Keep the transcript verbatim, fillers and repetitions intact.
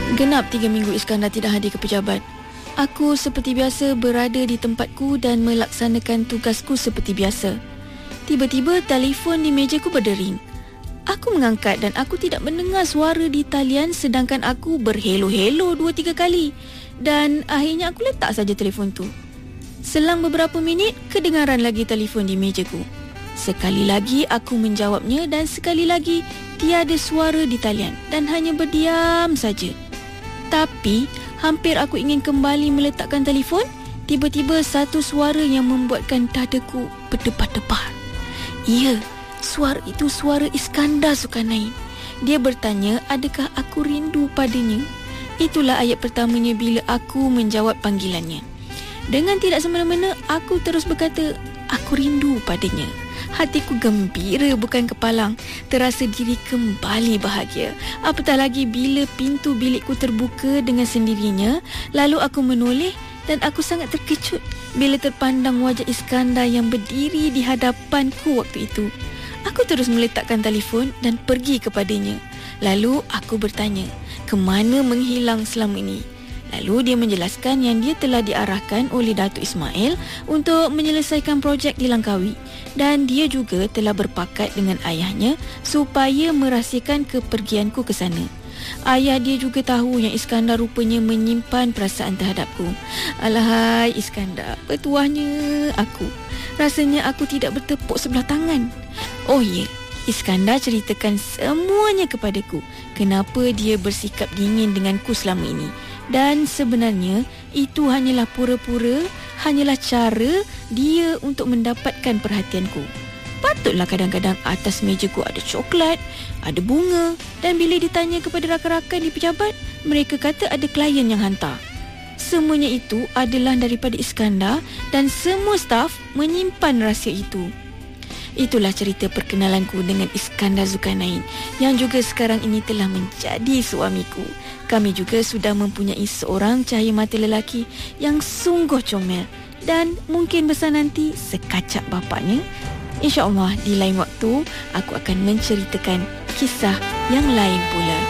Genap tiga minggu Iskandar tidak hadir ke pejabat. Aku seperti biasa berada di tempatku dan melaksanakan tugasku seperti biasa. Tiba-tiba telefon di mejaku berdering. Aku mengangkat dan aku tidak mendengar suara di talian sedangkan aku berhello-hello dua tiga kali. Dan akhirnya aku letak saja telefon tu. Selang beberapa minit, kedengaran lagi telefon di mejaku. Sekali lagi aku menjawabnya dan sekali lagi tiada suara di talian dan hanya berdiam saja. Tapi hampir aku ingin kembali meletakkan telefon, tiba-tiba satu suara yang membuatkan dadaku berdebar-debar. Ya, suara itu suara Iskandar Zulkarnain. Dia bertanya adakah aku rindu padanya. Itulah ayat pertamanya bila aku menjawab panggilannya. Dengan tidak semena-mena, aku terus berkata, aku rindu padanya. Hatiku gembira bukan kepalang. Terasa diri kembali bahagia. Apatah lagi bila pintu bilikku terbuka dengan sendirinya. Lalu aku menoleh dan aku sangat terkejut bila terpandang wajah Iskandar yang berdiri di hadapanku waktu itu. Aku terus meletakkan telefon dan pergi kepadanya. Lalu aku bertanya, ke mana menghilang selama ini? Lalu dia menjelaskan yang dia telah diarahkan oleh Datuk Ismail untuk menyelesaikan projek di Langkawi dan dia juga telah berpakat dengan ayahnya supaya merahsiakan kepergianku ke sana. Ayah dia juga tahu yang Iskandar rupanya menyimpan perasaan terhadapku. Alahai Iskandar, petuahnya aku. Rasanya aku tidak bertepuk sebelah tangan. Oh ya, Iskandar ceritakan semuanya kepadaku. Kenapa dia bersikap dingin denganku selama ini. Dan sebenarnya itu hanyalah pura-pura, hanyalah cara dia untuk mendapatkan perhatianku. Patutlah kadang-kadang atas mejaku ada coklat, ada bunga dan bila ditanya kepada rakan-rakan di pejabat, mereka kata ada klien yang hantar. Semuanya itu adalah daripada Iskandar dan semua staf menyimpan rahsia itu. Itulah cerita perkenalanku dengan Iskandar Zulkarnain yang juga sekarang ini telah menjadi suamiku. Kami juga sudah mempunyai seorang cahaya mata lelaki yang sungguh comel dan mungkin besar nanti sekacap bapaknya. InsyaAllah di lain waktu aku akan menceritakan kisah yang lain pula.